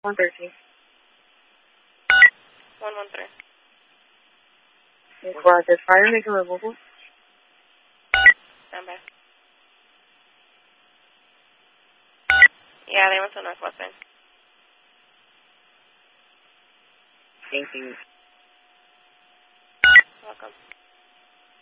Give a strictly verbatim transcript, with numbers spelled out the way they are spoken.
one thirteen. one one three. Roger. Fire making removal. Stand by. Yeah, they went to Northwestern. Thank you. Welcome.